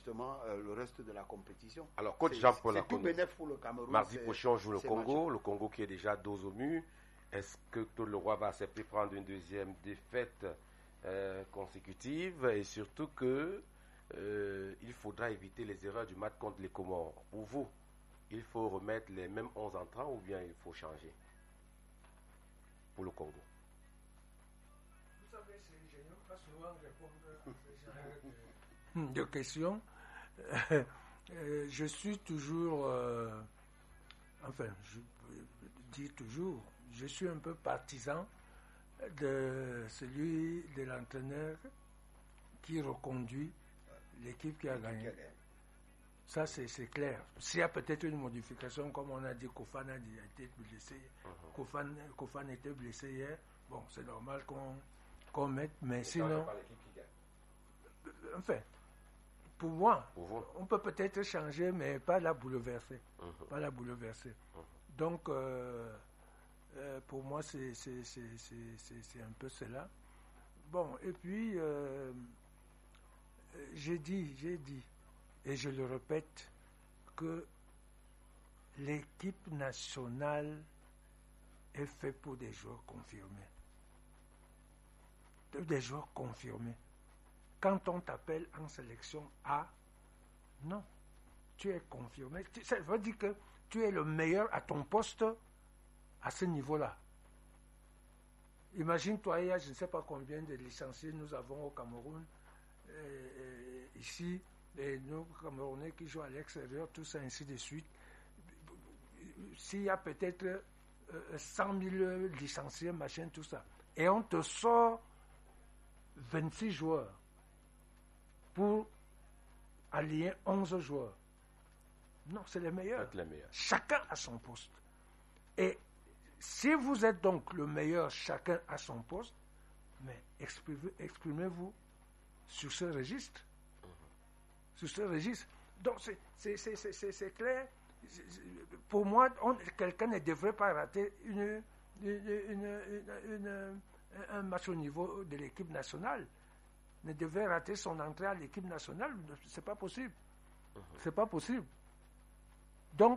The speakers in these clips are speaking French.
justement le reste de la compétition. Alors, coach Jean-Paul c'est tout bénéf pour le Cameroun. Mardi prochain, on joue le Congo qui est déjà dos au mur. Est-ce que Claude Leroy va accepter prendre une deuxième défaite consécutive, et surtout que il faudra éviter les erreurs du match contre les Comores. Pour vous, il faut remettre les mêmes 11 entrants ou bien il faut changer pour le Congo? Vous savez, je n'aime pas souvent répondre à ce genre de questions. Je suis toujours, je dis toujours, je suis un peu partisan de celui de l'entraîneur qui reconduit l'équipe qui a gagné. Ça, c'est clair. S'il y a peut-être une modification, comme on a dit, Kofan a été blessé. Kofan était blessé hier. Bon, c'est normal qu'on mette, mais sinon... Enfin, pour moi, on peut peut-être changer, mais pas la bouleverser. Pas la bouleverser. Donc, pour moi, c'est un peu cela. Bon, et puis, j'ai dit, et je le répète, que l'équipe nationale est faite pour des joueurs confirmés. Des joueurs confirmés. Quand on t'appelle en sélection A, non, tu es confirmé. Ça veut dire que tu es le meilleur à ton poste à ce niveau-là. Imagine-toi, il y a je ne sais pas combien de licenciés nous avons au Cameroun, ici, et nos Camerounais qui jouent à l'extérieur, tout ça, ainsi de suite. S'il y a peut-être 100 000 licenciés, machin, tout ça, et on te sort 26 joueurs pour allier 11 joueurs. Non, c'est les meilleurs. Chacun à son poste. Et si vous êtes donc le meilleur, chacun à son poste, mais exprimez-vous sur ce registre. Sur ce registre. Donc, c'est clair. Pour moi, quelqu'un ne devrait pas rater un match au niveau de l'équipe nationale. Ne devrait rater son entrée à l'équipe nationale. C'est pas possible. C'est pas possible. Donc,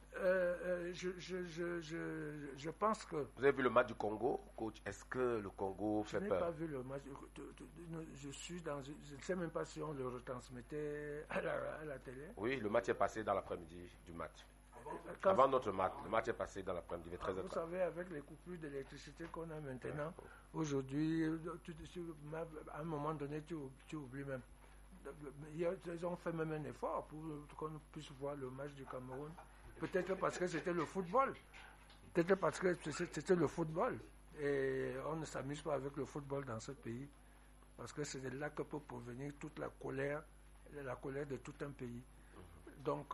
je pense que... Vous avez vu le match du Congo, coach? Est-ce que le Congo fait peur? Je n'ai pas vu le match. Je ne sais même pas si on le retransmettait à la télé. Oui, le match est passé dans l'après-midi du match. Avant notre match, le match est passé dans l'après-midi, il est 13h30. Vous savez, avec les coupures d'électricité qu'on a maintenant, aujourd'hui, à un moment donné, tu oublies même. Ils ont fait même un effort pour qu'on puisse voir le match du Cameroun. Peut-être parce que c'était le football. Peut-être parce que c'était le football. Et on ne s'amuse pas avec le football dans ce pays. Parce que c'est de là que peut provenir toute la colère de tout un pays. Donc,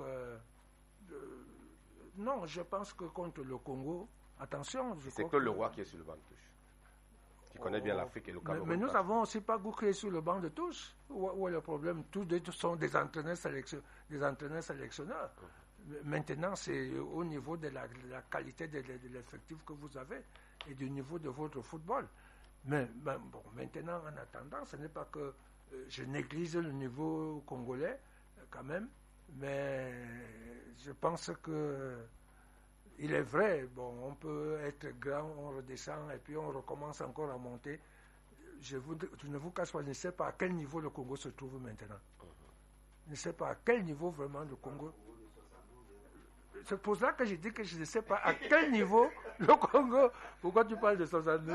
non, je pense que contre le Congo, attention. C'est que le roi qui est sur le banc de touche. Qui connaît bien l'Afrique et le Cameroun. Mais nous n'avons aussi pas beaucoup qui est sur le banc de touche. Où est le problème? Tous sont des entraîneurs sélectionneurs. Maintenant, c'est au niveau de la qualité de l'effectif que vous avez et du niveau de votre football. Mais bon, maintenant, en attendant, ce n'est pas que je néglige le niveau congolais, quand même, mais je pense que il est vrai, bon, on peut être grand, on redescend et puis on recommence encore à monter. Je ne vous cache pas, je ne sais pas à quel niveau le Congo se trouve maintenant. Je ne sais pas à quel niveau vraiment le Congo... C'est pour ça que je dis que je ne sais pas à quel niveau le Congo... Pourquoi tu parles de 72?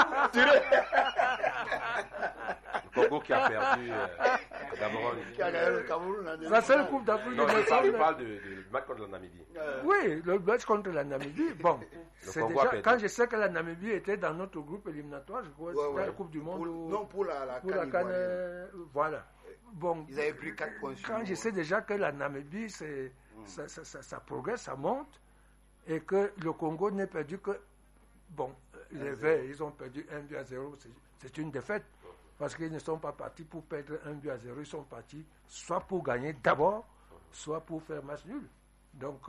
Le Congo qui a perdu le Cameroun. La seule Coupe d'Afrique de Nations. Je parle du match contre la Namibie. Oui, le match contre la Namibie. Bon, c'est déjà, quand je sais que la Namibie était dans notre groupe éliminatoire, je crois que c'était la Coupe du Monde. Non, pour la CAN. Voilà. Bon, ils avaient pris 4 points. Quand je sais déjà que la Namibie, ça progresse, ça monte, et que le Congo n'est perdu que... Bon, les Verts, ils ont perdu 1-0, c'est une défaite. Parce qu'ils ne sont pas partis pour perdre 1-0, ils sont partis soit pour gagner d'abord, soit pour faire match nul. Donc,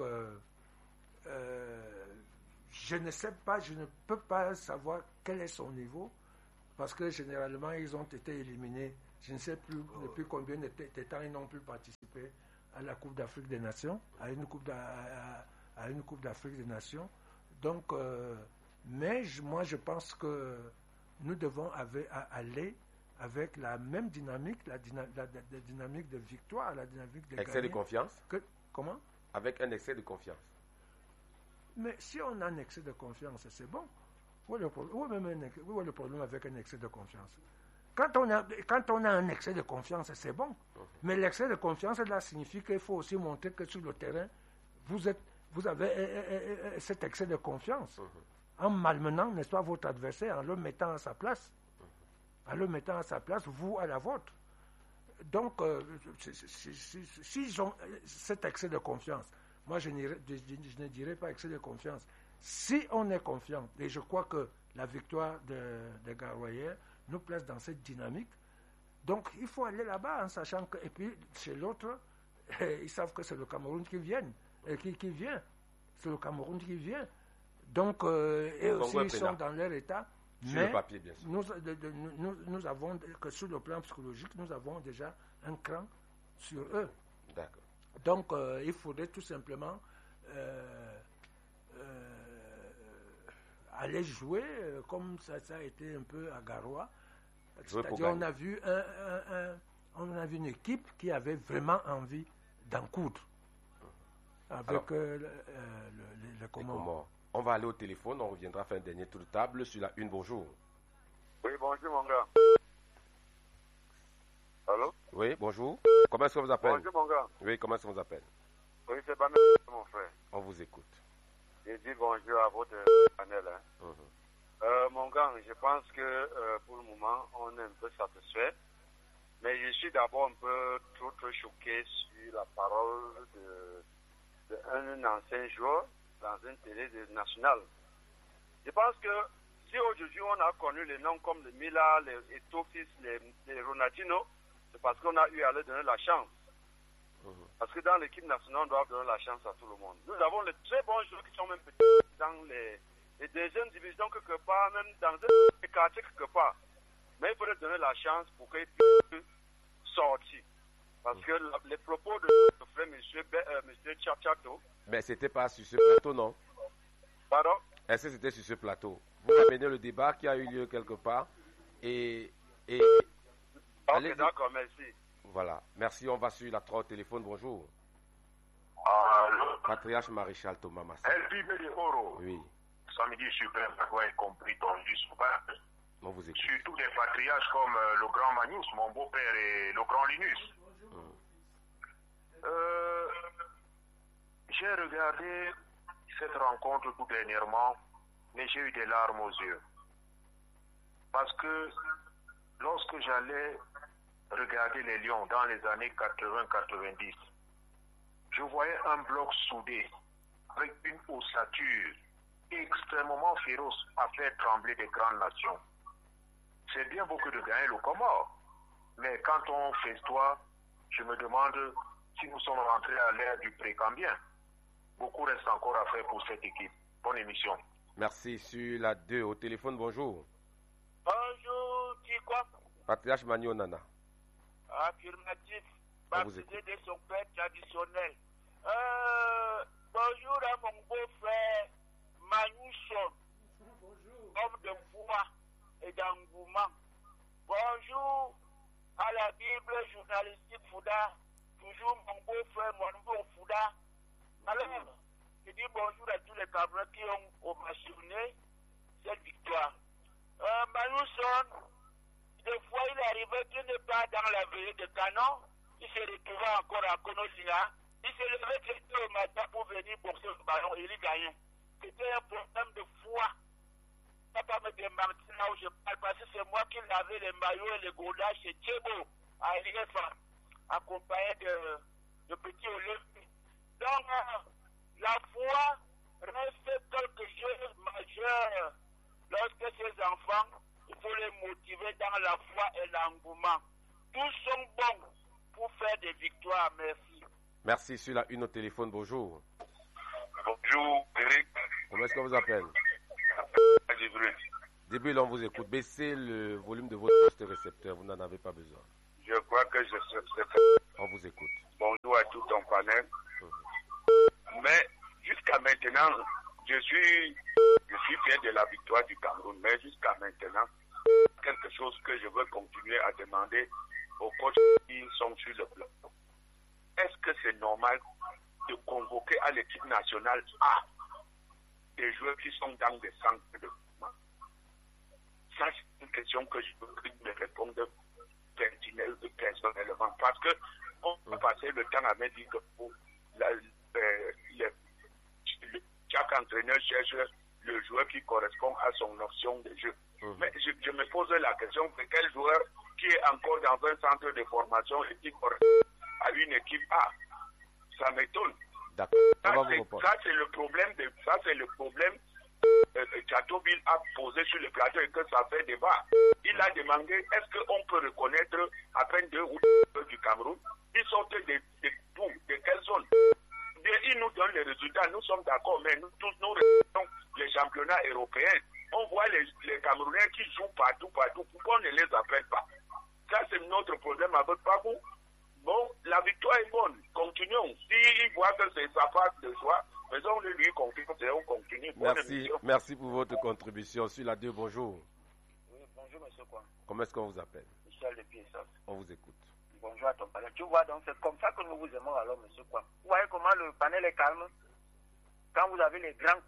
je ne sais pas, je ne peux pas savoir quel est son niveau, parce que généralement, ils ont été éliminés je ne sais plus depuis combien de temps ils n'ont plus participé à la Coupe d'Afrique des Nations, à une Coupe d'Afrique des Nations. Donc, mais moi, je pense que nous devons aller avec la même dynamique, la dynamique de victoire, la dynamique de excès de confiance. Comment? Avec un excès de confiance. Mais si on a un excès de confiance, c'est bon. Où est le problème avec un excès de confiance? Quand on a un excès de confiance, c'est bon. Mais l'excès de confiance, là, signifie qu'il faut aussi montrer que sur le terrain, vous avez cet excès de confiance. En malmenant, n'est-ce pas, votre adversaire, en le mettant à sa place. En le mettant à sa place, vous à la vôtre. Donc, s'ils ont cet excès de confiance, moi, je ne dirais pas excès de confiance. Si on est confiant, et je crois que la victoire de Garoyer nous place dans cette dynamique, donc il faut aller là-bas en sachant que, et puis chez l'autre, ils savent que c'est le Cameroun qui vient. C'est le Cameroun qui vient. Donc, et aussi, ils sont dans leur état. Sur le papier, bien sûr. Nous avons, que sur le plan psychologique, nous avons déjà un cran sur eux. D'accord. Donc, il faudrait tout simplement aller jouer comme ça a été un peu à Garoua. C'est-à-dire, on a vu une équipe qui avait vraiment envie d'en coudre avec les Comores. On va aller au téléphone, on reviendra faire un dernier tour de table sur la une. Bonjour. Oui, bonjour mon gars. Allô? Oui, bonjour. Comment est-ce qu'on vous appelle? Bonjour mon gars. Oui, comment est-ce qu'on vous appelle? Oui, c'est pas mon frère. On vous écoute. Je dis bonjour à votre panel. Mon gars, je pense que pour le moment, on est un peu satisfait. Mais je suis d'abord un peu trop choqué sur la parole d'un ancien joueur dans une télé nationale. Je pense que si aujourd'hui on a connu les noms comme les Mila, les Etofis, les Ronaldinho, c'est parce qu'on a eu à leur donner la chance. Parce que dans l'équipe nationale, on doit donner la chance à tout le monde. Nous avons les très bons joueurs qui sont même petits dans les deuxièmes divisions quelque part, même dans un quartier quelque part. Mais il faudrait donner la chance pour qu'ils puissent sortir. Parce que les propos de frère M. Tchachato. Mais c'était pas sur ce plateau, non? Pardon? Est-ce que c'était sur ce plateau? Vous amenez le débat qui a eu lieu quelque part et ok, d'accord, merci. Voilà. Merci, on va sur la 3 au téléphone. Bonjour. Allô? Patriarche Maréchal Thomas Massa. Oui. Samedi suprême, y compris ton jusqu'au On vous écoute. Surtout des patriarches comme le grand Magnus, mon beau-père, et le grand Linus. J'ai regardé cette rencontre tout dernièrement, mais j'ai eu des larmes aux yeux. Parce que lorsque j'allais regarder les Lions dans les années 80-90, je voyais un bloc soudé avec une ossature extrêmement féroce à faire trembler des grandes nations. C'est bien beaucoup de gagner le Comore, mais quand on festoie, je me demande si nous sommes rentrés à l'ère du précambien. Beaucoup reste encore à faire pour cette équipe. Bonne émission. Merci. Sur la 2 au téléphone, bonjour. Bonjour, tu quoi? Patriarche Manu Nana. Affirmatif. Baptisé de son père traditionnel. Bonjour à mon beau-frère Manouchon. Homme de foi et d'engouement. Bonjour à la Bible journalistique Fouda. Toujours mon beau-frère, mon nouveau Fouda. Alors, je dis bonjour à tous les Camerounais qui ont ovationné cette victoire. Manouchon, des fois il arrivait qu'il n'est pas dans la veillée de canon. Il se retrouvait encore à Konosina. Il se levait très tôt au matin pour venir boxer le ballon et il gagnait. C'était un problème de foi. Je ne peux pas me démentir là où je parle parce que c'est moi qui lavais les maillots et les gourdas chez Tchebo à l'IFA, accompagné de petits Olympiques. Donc, la foi reste quelque chose de majeur. Lorsque ces enfants, il faut les motiver dans la foi et l'engouement. Tous sont bons pour faire des victoires. Merci. Merci. Sur la 1 au téléphone, bonjour. Bonjour, Eric. Comment est-ce qu'on vous appelle? Djibril. Djibril, on vous écoute. Baissez le volume de votre poste récepteur, vous n'en avez pas besoin. Je crois que je sais. On vous écoute. Bonjour à tout ton panel. Mais jusqu'à maintenant, je suis fier de la victoire du Cameroun. Mais jusqu'à maintenant, quelque chose que je veux continuer à demander aux coachs qui sont sur le plan. Est-ce que c'est normal de convoquer à l'équipe nationale A des joueurs qui sont dans des centres de développement? Ça, c'est une question que je veux que me répondre personnellement. Parce que on va passer le temps à me dire que chaque entraîneur cherche le joueur qui correspond à son option de jeu. Mais je me pose la question de quel joueur qui est encore dans un centre de formation et qui correspond à une équipe A. Ça m'étonne. D'accord. Ça, c'est le problème Chateauville a posé sur le plateau et que ça fait débat. Il a demandé est-ce qu'on peut reconnaître à peine 2 ou 3 du Cameroun. Ils sortent de quelle zone? Ils nous donnent les résultats, nous sommes d'accord, mais nous tous nous respectons les championnats européens. On voit les Camerounais qui jouent partout. Pourquoi on ne les appelle pas? Ça, c'est notre problème avec Babou. Bon, la victoire est bonne. Continuons. S'il voit que c'est sa phase de choix, faisons-le lui confiance et on continue. Merci pour votre contribution. Sur la 2, bonjour. Oui, bonjour, monsieur Kouan. Comment est-ce qu'on vous appelle? Michel de Piessas. On vous écoute. Bonjour à ton panel. Tu vois, donc c'est comme ça que nous vous aimons alors, monsieur Kouan. Vous voyez comment le panel est calme? Quand vous avez les grands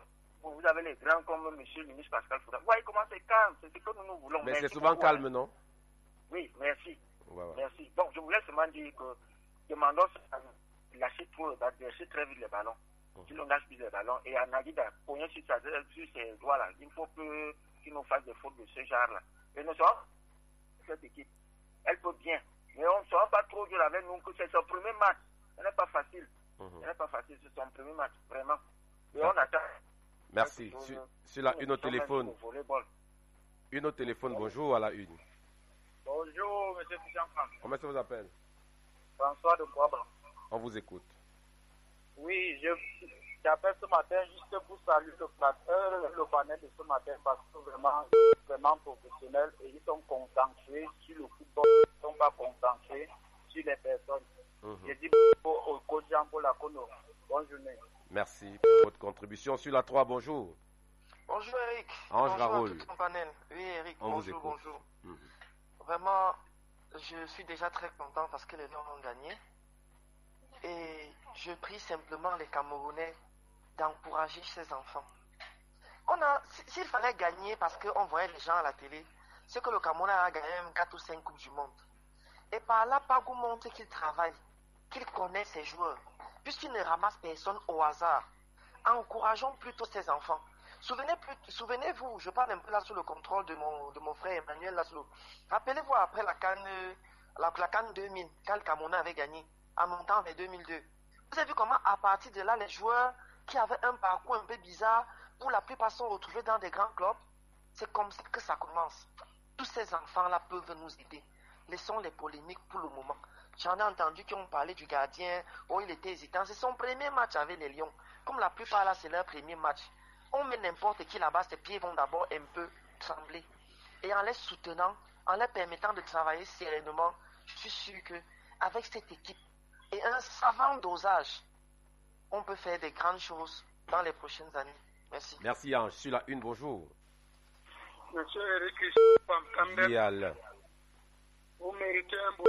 comme monsieur le ministre Pascal Fouda. Vous voyez comment c'est calme? C'est ce que nous voulons. Mais c'est souvent calme, non? Oui, merci. Ouais. Merci. Donc, je voulais seulement dire que demandons à lâcher très vite les ballons. Si l'on lâche vite les ballons et à Nagui de pogner sur ses doigts-là, il faut qu'il nous fasse des fautes de ce genre-là. Et nous sommes cette équipe. Elle peut bien. Mais on ne sera pas trop dur avec nous que c'est son premier match. Ce n'est pas facile. C'est son premier match, vraiment. Et on attend. Merci. Sur la une au téléphone. Une au téléphone, bonjour à la une. Bonjour, monsieur Jean-François. Comment est-ce que vous appelez? François de Boisban. On vous écoute. Oui, j'appelle ce matin juste pour saluer le panel de ce matin parce que vraiment professionnels et ils sont concentrés sur le football, ils ne sont pas concentrés sur les personnes. Je dis au coach Jean-Paul Akono, bonne journée. Merci pour votre contribution. Sur la 3, bonjour. Bonjour Eric. Ange Raoul. Bonjour à tout ton panel. Oui Eric, bonjour. Vraiment, je suis déjà très content parce que les Lions ont gagné. Et je prie simplement les Camerounais d'encourager ces enfants. S'il fallait gagner parce qu'on voyait les gens à la télé, c'est que le Cameroun a gagné 4 ou 5 Coupes du Monde. Et par là, Pagou montre qu'il travaille, qu'il connaît ses joueurs, puisqu'il ne ramasse personne au hasard. Encourageons plutôt ces enfants. Souvenez-vous, je parle un peu là sous le contrôle de mon frère Emmanuel Laszlo. Rappelez-vous après la CAN 2000, quand le Cameroun avait gagné, en montant vers 2002. Vous avez vu comment, à partir de là, les joueurs qui avaient un parcours un peu bizarre, pour la plupart sont retrouvés dans des grands clubs. C'est comme ça que ça commence. Tous ces enfants-là peuvent nous aider. Laissons les polémiques pour le moment. J'en ai entendu qui ont parlé du gardien, où il était hésitant. C'est son premier match avec les Lions. Comme la plupart là, c'est leur premier match. On met n'importe qui là-bas, ses pieds vont d'abord un peu trembler. Et en les soutenant, en les permettant de travailler sereinement, je suis sûr qu'avec cette équipe et un savant dosage, on peut faire des grandes choses dans les prochaines années. Merci. Merci Ange. Sur la une, bonjour. Monsieur Eric Vial. Vous méritez un beau.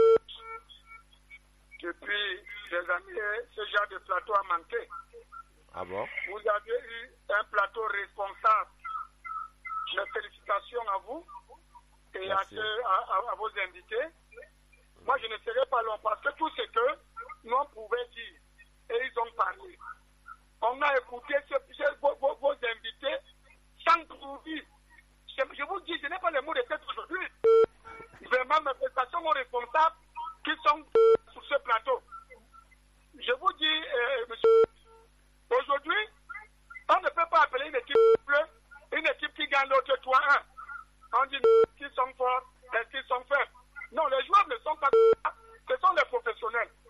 Depuis des années, ce genre de plateau a manqué. Ah bon? Vous avez eu un plateau responsable. Mes félicitations à vous et à vos invités. Moi, je ne serai pas long parce que tout ce que nous on pouvait dire, et ils ont parlé. On a écouté vos invités sans trouver. Je vous dis, je n'ai pas les mots de tête aujourd'hui. Vraiment, mes félicitations aux responsables qui sont sur ce plateau. Je vous dis, monsieur, aujourd'hui, on ne peut pas appeler une équipe qui gagne l'autre 3-1. On dit qu'ils sont forts et qu'ils sont faibles. Non, les joueurs ne sont pas. Ce sont les professionnels.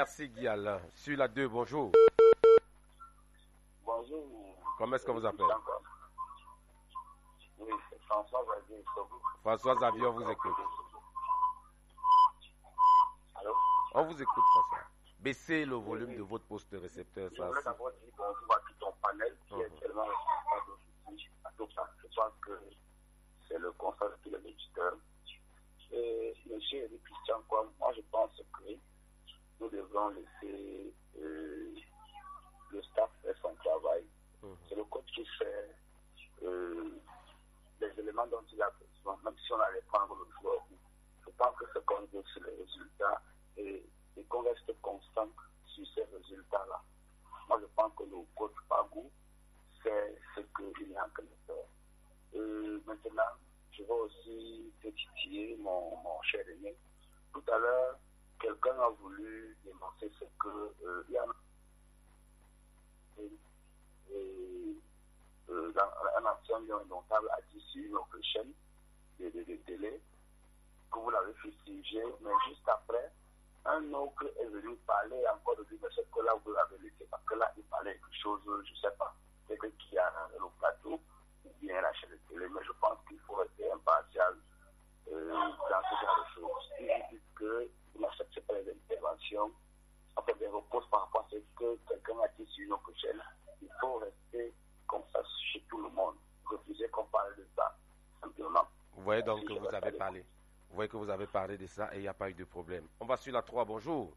Merci Guy Alain. Sur la 2, bonjour. Bonjour. Comment est-ce qu'on vous appelle? Oui, c'est François Xavier. François Xavier, on vous écoute. Allô? On vous écoute, François. Baissez le volume de votre poste de récepteur. Je voulais d'abord dire bonjour à tout ton panel qui est tellement responsable aussi à tout ça. Je pense que c'est le constat de tous les éditeurs. Et monsieur Christian, moi je pense que nous devons laisser le staff faire son travail. C'est le coach qui fait les éléments dont il a besoin, même si on allait prendre le joueur. Je pense que ce qu'on veut sur les résultats et qu'on reste constant sur ces résultats-là. Moi, je pense que le coach Pagou, c'est ce qu'il est en train de faire. Maintenant, je vais aussi te titiller mon cher aîné. Tout à l'heure, quelqu'un a voulu dénoncer ce que il y a un ancien lion indomptable a dit sur une autre chaîne de télé que vous l'avez fustigé, mais juste après, un autre est venu parler encore de lui, mais ce que là vous l'avez laissé, parce que là il parlait quelque chose, je ne sais pas, c'est qui a le plateau ou bien la chaîne de télé, mais je pense qu'il faut rester impartial dans ce genre de choses. Si vous dites que vous n'acceptez pas les interventions, après des repos par rapport à ce que quelqu'un a dit sur une autre chaîne, il faut rester comme ça chez tout le monde. Refuser qu'on parle de ça, simplement. Vous voyez donc que vous avez parlé. Vous voyez que vous avez parlé de ça et il n'y a pas eu de problème. On va sur la 3, bonjour.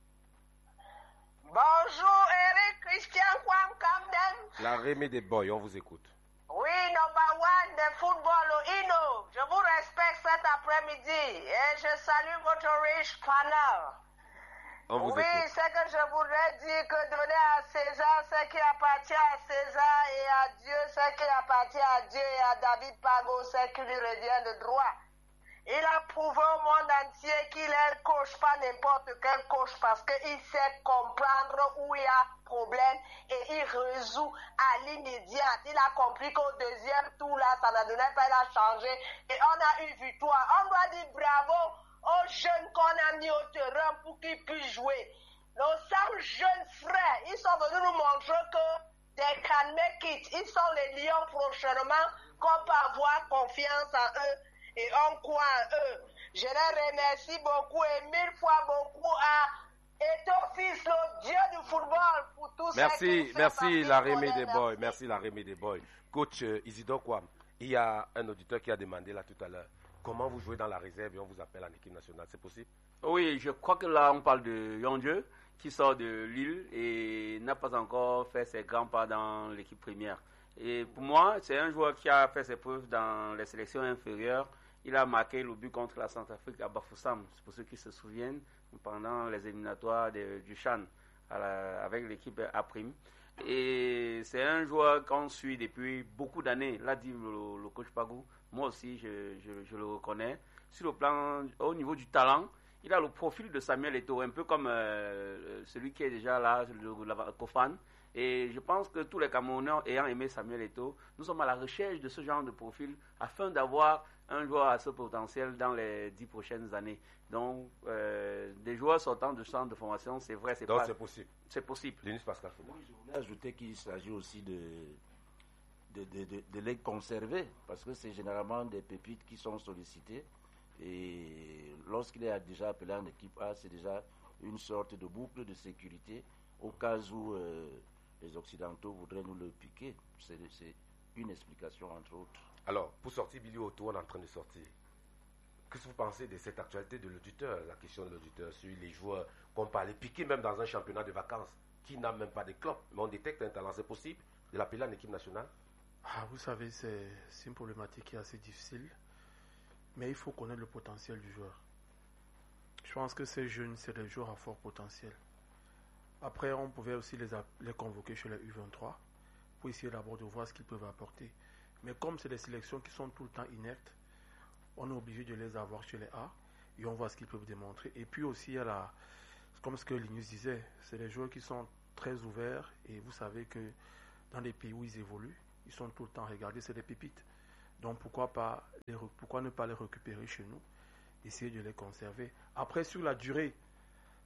Bonjour Eric Christian Kwam Kamden. La Rémi des Boys, on vous écoute. Oui, number one de football au Ino. Je vous respecte cet après-midi et je salue votre riche panel. Oui, c'est que je voudrais dire que donner à César ce qui appartient à César et à Dieu ce qui appartient à Dieu et à David Pago ce qui lui revient de droit. Il a prouvé au monde entier qu'il est coach, pas n'importe quel coach, parce qu'il sait comprendre où il y a problème et il résout à l'immédiat. Il a compris qu'au deuxième tour, là, ça ne donnait pas, il a changé et on a eu victoire. On doit dire bravo aux jeunes qu'on a mis au terrain pour qu'ils puissent jouer. Nos 5 jeunes frères, ils sont venus nous montrer que they can make it. Ils sont les lions prochainement, qu'on peut avoir confiance en eux. Et on croit en eux. Je les remercie beaucoup et 1000 fois beaucoup à Etofis, le dieu du football, pour tout ça. Merci la Rémi des Boys. Merci la Rémi des Boys. Coach Isidore Kwam, il y a un auditeur qui a demandé là tout à l'heure, comment vous jouez dans la réserve et on vous appelle en équipe nationale, c'est possible? Oui, je crois que là on parle de Yondieu qui sort de Lille et n'a pas encore fait ses grands pas dans l'équipe première. Et pour moi, c'est un joueur qui a fait ses preuves dans les sélections inférieures. Il a marqué le but contre la Centrafrique à Bafoussam, c'est pour ceux qui se souviennent, pendant les éliminatoires du CHAN avec l'équipe A'. Et c'est un joueur qu'on suit depuis beaucoup d'années. L'a dit le coach Pagou, moi aussi je le reconnais. Sur le plan, au niveau du talent, il a le profil de Samuel Eto'o, un peu comme celui qui est déjà là, le Kofan. Et je pense que tous les Camerounais ayant aimé Samuel Eto'o, nous sommes à la recherche de ce genre de profil afin d'avoir un joueur à ce potentiel dans les 10 prochaines années. Donc, des joueurs sortant de centre de formation, c'est vrai, c'est pas... c'est possible. C'est possible. Denis Pascal. Oui, je voulais ajouter qu'il s'agit aussi de les conserver, parce que c'est généralement des pépites qui sont sollicitées. Et lorsqu'il est déjà appelé en équipe A, c'est déjà une sorte de boucle de sécurité au cas où les Occidentaux voudraient nous le piquer. C'est une explication, entre autres. Alors, pour sortir Billy Otto, on est en train de sortir. Qu'est-ce que vous pensez de cette actualité de l'auditeur, la question de l'auditeur sur les joueurs qu'on parlait piquer même dans un championnat de vacances qui n'a même pas de club, mais on détecte un talent, c'est possible de l'appeler en équipe nationale? Vous savez, c'est une problématique qui est assez difficile, mais il faut connaître le potentiel du joueur. Je pense que ces jeunes, c'est des joueurs à fort potentiel. Après, on pouvait aussi les convoquer chez les U23 pour essayer d'abord de voir ce qu'ils peuvent apporter. Mais comme c'est des sélections qui sont tout le temps inertes, on est obligé de les avoir chez les A et on voit ce qu'ils peuvent démontrer. Et puis aussi, il y a comme ce que Linus disait, c'est des joueurs qui sont très ouverts et vous savez que dans les pays où ils évoluent, ils sont tout le temps regardés, c'est des pépites. Donc pourquoi ne pas les récupérer chez nous, essayer de les conserver. Après, sur la durée,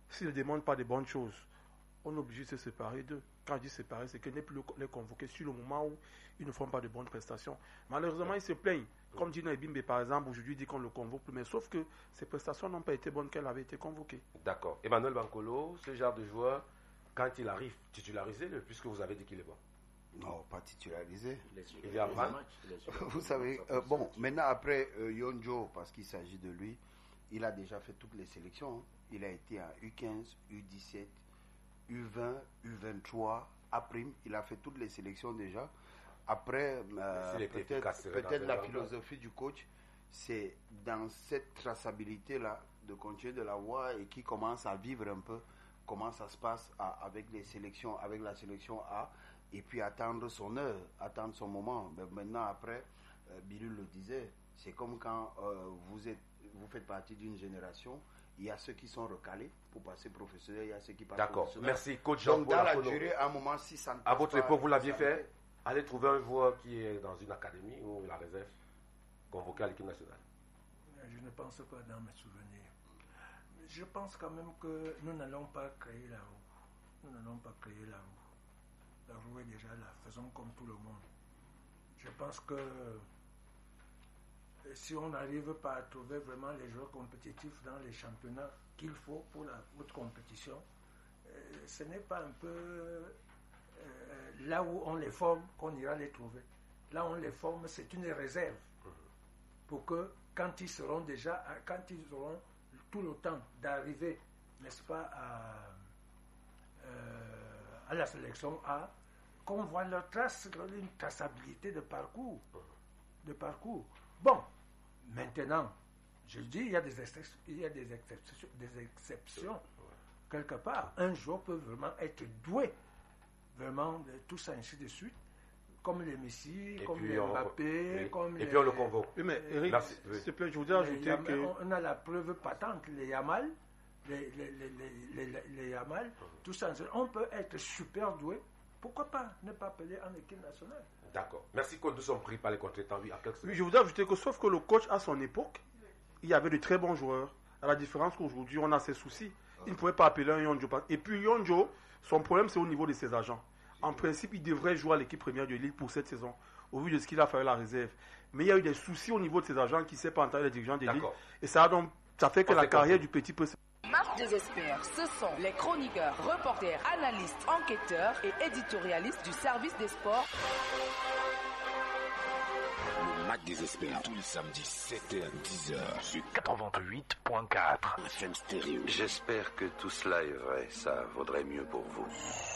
s'ils ne demandent pas de bonnes choses, on est obligé de se séparer d'eux. Quand je dis séparer, c'est qu'ils n'est plus les convoquer sur le moment où ils ne font pas de bonnes prestations. Malheureusement, ils se plaignent. Comme Dino Ebimbe, par exemple, aujourd'hui dit qu'on ne le convoque plus, mais sauf que ses prestations n'ont pas été bonnes qu'elle avait été convoquée. D'accord. Emmanuel Bankolo, ce genre de joueur, quand il arrive, titularisez-le, puisque vous avez dit qu'il est bon. Non, pas titularisé. Il vient apprendre. Vous savez, bon, maintenant après Yonjo, parce qu'il s'agit de lui, il a déjà fait toutes les sélections. Il a été à U15, U17, U20, U23, A', il a fait toutes les sélections déjà. Après, peut-être la philosophie du coach, c'est dans cette traçabilité-là de continuer de la voir et qui commence à vivre un peu comment ça se passe avec les sélections, avec la sélection A, et puis attendre son heure, attendre son moment. Mais maintenant, après, Bilul le disait, c'est comme quand vous faites partie d'une génération. Il y a ceux qui sont recalés pour passer professionnel, il y a ceux qui passent professionnel. D'accord, merci coach. Donc dans la durée, à un moment, si ça ne passe à votre époque, vous l'aviez fait. Allez trouver un joueur qui est dans une académie ou la réserve, convoqué à l'équipe nationale. Je ne pense pas dans mes souvenirs. Je pense quand même que nous n'allons pas créer la roue. Nous n'allons pas créer la roue. La roue est déjà là, faisons comme tout le monde. Je pense que si on n'arrive pas à trouver vraiment les joueurs compétitifs dans les championnats qu'il faut pour la haute compétition, ce n'est pas un peu là où on les forme qu'on ira les trouver. Là où on les forme, c'est une réserve pour que quand ils auront tout le temps d'arriver, n'est-ce pas, à la sélection A, qu'on voit leur trace, une traçabilité de parcours. Bon, maintenant, je dis, il y a des exceptions. Quelque part, un joueur peut vraiment être doué, vraiment, de tout ça, ainsi de suite, comme les Messi, comme les Mbappé, comme les... Et puis on le convoque. Oui, mais Eric, s'il te plaît, je voudrais ajouter que... On a la preuve patente, les Yamal, les Yamal, tout ça. On peut être super doué. Pourquoi pas ne pas appeler en équipe nationale? D'accord. Merci que nous sommes pris par les contretemps. Oui, je voudrais ajouter que sauf que le coach, à son époque, il y avait de très bons joueurs. À la différence qu'aujourd'hui, on a ses soucis. Il ne pouvait pas appeler un Yonjo. Et puis Yonjo, son problème, c'est au niveau de ses agents. En principe, il devrait jouer à l'équipe première de Lille pour cette saison, au vu de ce qu'il a fait à la réserve. Mais il y a eu des soucis au niveau de ses agents qui ne s'est pas entendu les dirigeants de Lille. Et ça fait que la carrière du petit peut... Match des experts, ce sont les chroniqueurs, reporters, analystes, enquêteurs et éditorialistes du service des sports. Le match des experts, tous les samedis 7h-10h sur 88.4 FM Stéréo. J'espère que tout cela est vrai, ça vaudrait mieux pour vous.